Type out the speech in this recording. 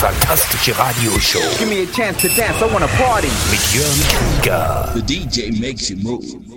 fantastische Radioshow. Give me a chance to dance, I wanna party. Mit Jörn Krieger. The DJ makes you move.